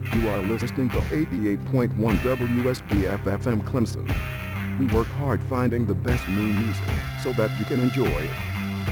You are listening to 88.1 WSBF FM Clemson. We work hard finding the best new music so that you can enjoy it.